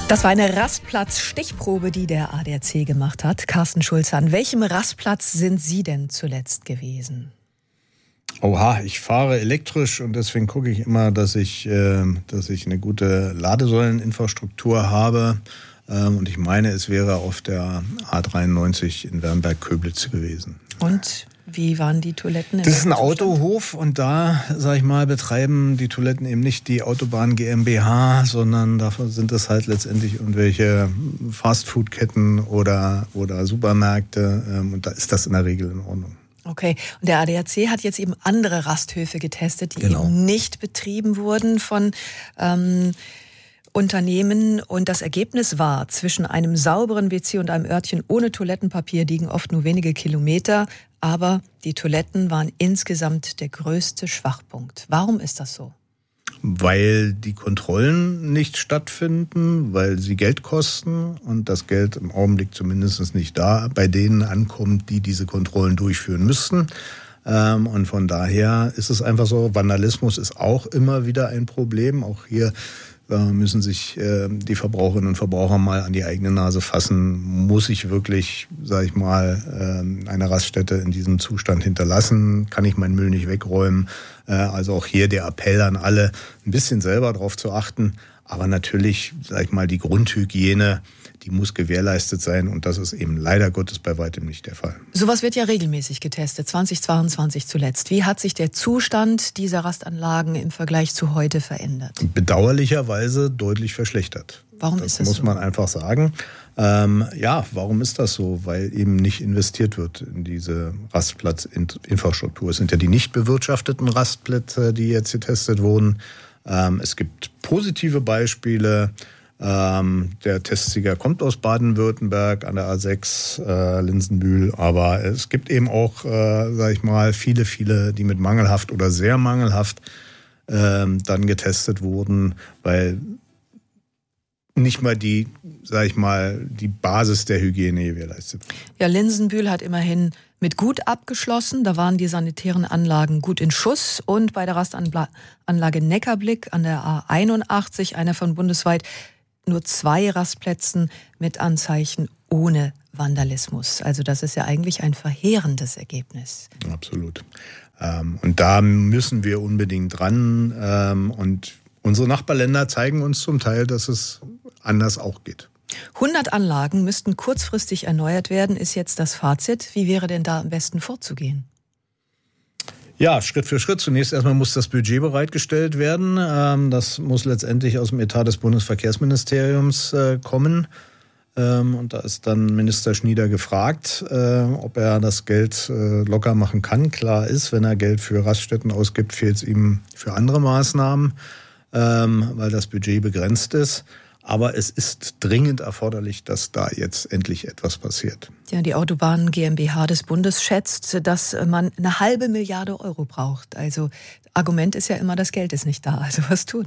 Das war eine Rastplatz-Stichprobe, die der ADAC gemacht hat. Carsten Schulze, an welchem Rastplatz sind Sie denn zuletzt gewesen? Oha, ich fahre elektrisch und deswegen gucke ich immer, dass ich eine gute Ladesäuleninfrastruktur habe. Und ich meine, es wäre auf der A93 in Wernberg-Köblitz gewesen. Und wie waren die Toiletten? Das ist ein Autohof und da, sag ich mal, betreiben die Toiletten eben nicht die Autobahn GmbH, sondern dafür sind es halt letztendlich irgendwelche Fastfood-Ketten oder Supermärkte und da ist das in der Regel in Ordnung. Okay, und der ADAC hat jetzt eben andere Rasthöfe getestet, die eben nicht betrieben wurden von Unternehmen. Und das Ergebnis war, zwischen einem sauberen WC und einem Örtchen ohne Toilettenpapier liegen oft nur wenige Kilometer. Aber die Toiletten waren insgesamt der größte Schwachpunkt. Warum ist das so? Weil die Kontrollen nicht stattfinden, weil sie Geld kosten und das Geld im Augenblick zumindest nicht da bei denen ankommt, die diese Kontrollen durchführen müssten. Und von daher ist es einfach so, Vandalismus ist auch immer wieder ein Problem. Auch hier müssen sich die Verbraucherinnen und Verbraucher mal an die eigene Nase fassen. Muss ich wirklich, sage ich mal, eine Raststätte in diesem Zustand hinterlassen? Kann ich meinen Müll nicht wegräumen? Also auch hier der Appell an alle, ein bisschen selber drauf zu achten. Aber natürlich, sage ich mal, die Grundhygiene, die muss gewährleistet sein und das ist eben leider Gottes bei weitem nicht der Fall. Sowas wird ja regelmäßig getestet, 2022 zuletzt. Wie hat sich der Zustand dieser Rastanlagen im Vergleich zu heute verändert? Bedauerlicherweise deutlich verschlechtert. Warum ist das so? Das muss man einfach sagen. Warum ist das so? Weil eben nicht investiert wird in diese Rastplatzinfrastruktur. Es sind ja die nicht bewirtschafteten Rastplätze, die jetzt getestet wurden. Es gibt positive Beispiele. Der Testsieger kommt aus Baden-Württemberg an der A6 Linsenbühl, aber es gibt eben auch, viele, die mit mangelhaft oder sehr mangelhaft dann getestet wurden, weil nicht mal die Basis der Hygiene gewährleistet wird. Ja, Linsenbühl hat immerhin mit gut abgeschlossen. Da waren die sanitären Anlagen gut in Schuss. Und bei der Rastanlage Neckarblick an der A81, einer von bundesweit nur 2 Rastplätzen mit Anzeichen ohne Vandalismus. Also das ist ja eigentlich ein verheerendes Ergebnis. Absolut. Und da müssen wir unbedingt dran. Und unsere Nachbarländer zeigen uns zum Teil, dass es anders auch geht. 100 Anlagen müssten kurzfristig erneuert werden, ist jetzt das Fazit. Wie wäre denn da am besten vorzugehen? Ja, Schritt für Schritt. Zunächst erstmal muss das Budget bereitgestellt werden. Das muss letztendlich aus dem Etat des Bundesverkehrsministeriums kommen. Und da ist dann Minister Schnieder gefragt, ob er das Geld locker machen kann. Klar ist, wenn er Geld für Raststätten ausgibt, fehlt es ihm für andere Maßnahmen, weil das Budget begrenzt ist. Aber es ist dringend erforderlich, dass da jetzt endlich etwas passiert. Ja, die Autobahn GmbH des Bundes schätzt, dass man 1,5 Milliarde Euro braucht. Also Argument ist ja immer, das Geld ist nicht da. Also was tun?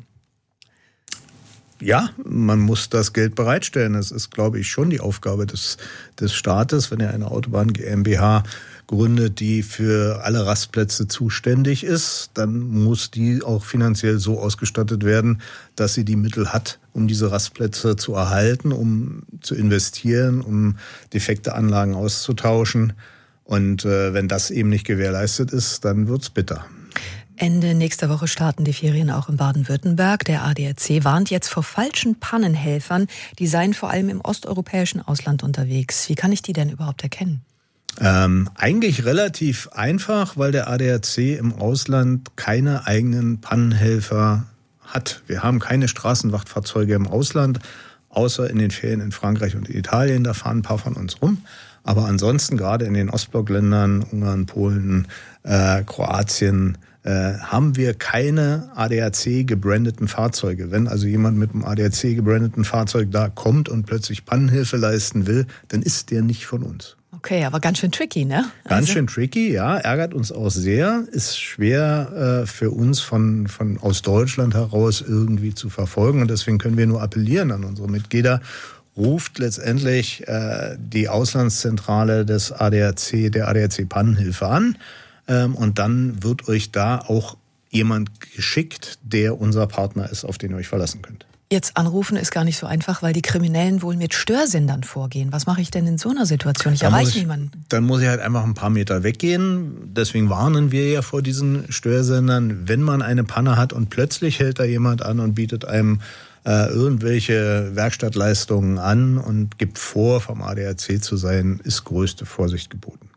Ja, man muss das Geld bereitstellen. Das ist, glaube ich, schon die Aufgabe des Staates, wenn er eine Autobahn GmbH gründet, die für alle Rastplätze zuständig ist, dann muss die auch finanziell so ausgestattet werden, dass sie die Mittel hat, um diese Rastplätze zu erhalten, um zu investieren, um defekte Anlagen auszutauschen. Und wenn das eben nicht gewährleistet ist, dann wird's bitter. Ende nächster Woche starten die Ferien auch in Baden-Württemberg. Der ADAC warnt jetzt vor falschen Pannenhelfern. Die seien vor allem im osteuropäischen Ausland unterwegs. Wie kann ich die denn überhaupt erkennen? Eigentlich relativ einfach, weil der ADAC im Ausland keine eigenen Pannenhelfer hat. Wir haben keine Straßenwachtfahrzeuge im Ausland, außer in den Ferien in Frankreich und Italien. Da fahren ein paar von uns rum. Aber ansonsten, gerade in den Ostblockländern, Ungarn, Polen, Kroatien, haben wir keine ADAC-gebrandeten Fahrzeuge. Wenn also jemand mit einem ADAC-gebrandeten Fahrzeug da kommt und plötzlich Pannenhilfe leisten will, dann ist der nicht von uns. Okay, aber ganz schön tricky, ne? Ganz schön tricky, ja. Ärgert uns auch sehr. Ist schwer für uns aus Deutschland heraus irgendwie zu verfolgen. Und deswegen können wir nur appellieren an unsere Mitglieder. Ruft letztendlich die Auslandszentrale des ADAC, der ADAC Pannenhilfe an. Und dann wird euch da auch jemand geschickt, der unser Partner ist, auf den ihr euch verlassen könnt. Jetzt anrufen ist gar nicht so einfach, weil die Kriminellen wohl mit Störsendern vorgehen. Was mache ich denn in so einer Situation? Ich erreiche niemanden. Dann muss ich halt einfach ein paar Meter weggehen. Deswegen warnen wir ja vor diesen Störsendern. Wenn man eine Panne hat und plötzlich hält da jemand an und bietet einem irgendwelche Werkstattleistungen an und gibt vor, vom ADAC zu sein, ist größte Vorsicht geboten.